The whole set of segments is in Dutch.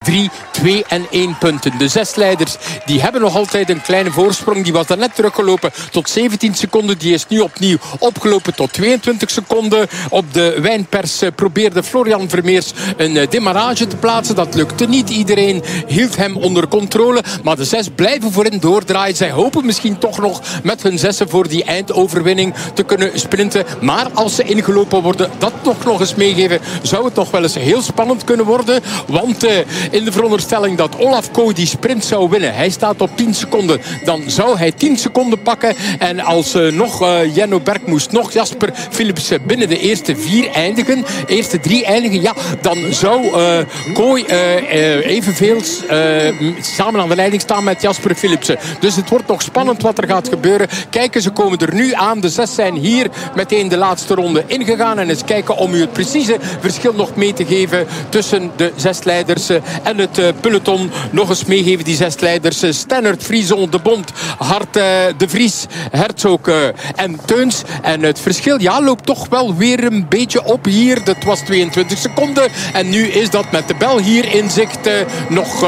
3, 2 en 1 punten. De 6 leiders die hebben nog altijd een kleine voorsprong. Die was daarnet teruggelopen tot 17 seconden. Die is nu opnieuw opgelopen tot 22 seconden. Op de wijnpers probeerde Florian Vermeers een demarrage te plaatsen. Dat lukte niet. Iedereen hield hem onder controle. Maar de 6 blijven voorin doordraaien. Zij hopen misschien toch nog met hun 6 voor die eindoverwinning te kunnen sprinten. Maar als ze ingelopen worden, dat nog eens meegeven, zou het nog wel eens heel spannend kunnen worden. Want in de veronderstelling dat Olaf Kooi die sprint zou winnen, hij staat op 10 seconden, dan zou hij 10 seconden pakken. En als nog Jenno Berkmoes, nog Jasper Philipsen binnen de eerste 4 eindigen, eerste 3 eindigen, ja, dan zou Kooi evenveel samen aan de leiding staan met Jasper Philipsen. Dus het wordt nog spannend wat er gaat gebeuren. Kijken, ze komen er nu aan. De 6 zijn hier meteen de laatste ronde ingegaan. En eens kijken om u het precieze verschil nog mee te geven tussen de 6 leiders en het peloton. Nog eens meegeven die 6 leiders. Stennert, Frison, De Bond, Hart, De Vries, Herzog en Teuns. En het verschil, ja, loopt toch wel weer een beetje op hier. Dat was 22 seconden. En nu is dat met de bel hier in zicht nog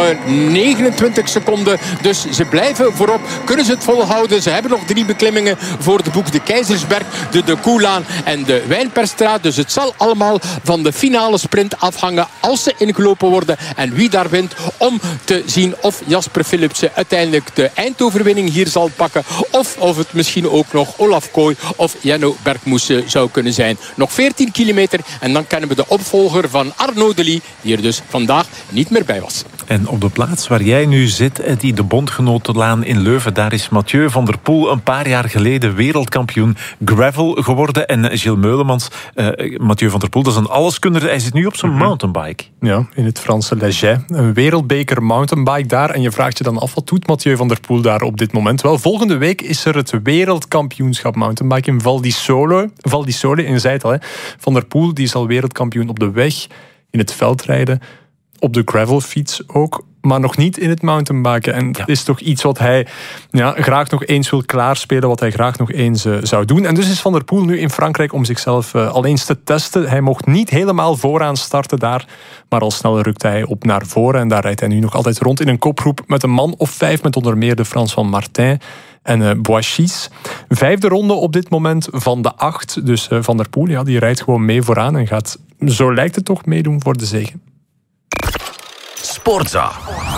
29 seconden. Dus ze blijven voorop. Kunnen ze het volhouden? Ze hebben nog 3 beklimmingen voor de boek. De Keizersberg, de Koelaan en de Wijnpersstraat. Dus het zal allemaal van de finale sprint afhangen als ze ingelopen worden. En wie daar wint, om te zien of Jasper Philipsen uiteindelijk de eindoverwinning hier zal pakken. Of het misschien ook nog Olaf Kooi of Jenno Berkmoes zou kunnen zijn. Nog 14 kilometer en dan kennen we de opvolger van Arnaud Delis, die er dus vandaag niet meer bij was. En op de plaats waar jij nu zit, die de Bondgenotenlaan in Leuven, daar is Mathieu van der Poel een paar jaar geleden wereldkampioen gravel geworden. En Gilles Meulemans, Mathieu van der Poel, dat is een alleskunner. Hij zit nu op zijn mountainbike. Ja, in het Franse Leger. Een wereldbeker mountainbike daar. En je vraagt je dan af, wat doet Mathieu van der Poel daar op dit moment? Wel, volgende week is er het wereldkampioenschap mountainbike in Val di Sole. En je zei het al, hè. Van der Poel die is al wereldkampioen op de weg, in het veldrijden, op de gravelfiets ook, maar nog niet in het mountainbiken. En dat is toch iets wat hij graag nog eens wil klaarspelen, wat hij graag nog eens zou doen. En dus is Van der Poel nu in Frankrijk om zichzelf al eens te testen. Hij mocht niet helemaal vooraan starten daar, maar al snel rukte hij op naar voren. En daar rijdt hij nu nog altijd rond in een kopgroep met een man of 5, met onder meer de Frans van Martin en Boachis. 5e ronde op dit moment van de 8. Dus Van der Poel, die rijdt gewoon mee vooraan en gaat, zo lijkt het toch, meedoen voor de zege. Sportza.